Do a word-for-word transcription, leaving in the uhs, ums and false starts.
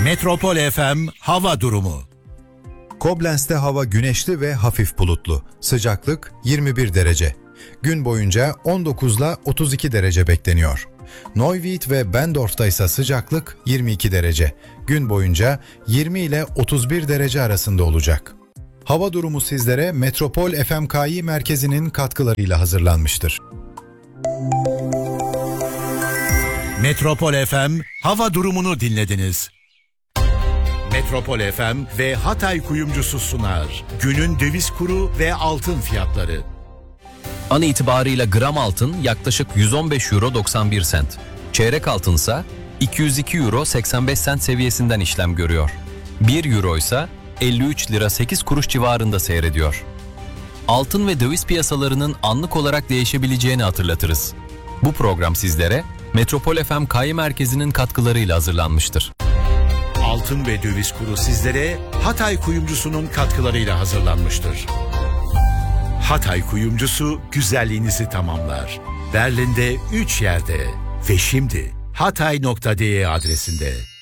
Metropol F M hava durumu. Koblentz'te hava güneşli ve hafif bulutlu. Sıcaklık yirmi bir derece. Gün boyunca on dokuz ile otuz iki derece bekleniyor. Neuwied ve Bendorf'ta ise sıcaklık yirmi iki derece. Gün boyunca yirmi ile otuz bir derece arasında olacak. Hava durumu sizlere Metropol F M K I merkezinin katkılarıyla hazırlanmıştır. Metropol F M hava durumunu dinlediniz. Metropol F M ve Hatay Kuyumcusu sunar. Günün döviz kuru ve altın fiyatları. An itibarıyla gram altın yaklaşık yüz on beş euro doksan bir sent. Çeyrek altınsa iki yüz iki euro seksen beş sent seviyesinden işlem görüyor. bir euro ise elli üç lira sekiz kuruş civarında seyrediyor. Altın ve döviz piyasalarının anlık olarak değişebileceğini hatırlatırız. Bu program sizlere Metropol F M K I merkezinin katkılarıyla hazırlanmıştır. Altın ve döviz kuru sizlere Hatay Kuyumcusu'nun katkılarıyla hazırlanmıştır. Hatay Kuyumcusu güzelliğinizi tamamlar. Berlin'de üç yerde ve şimdi hatay nokta de adresinde.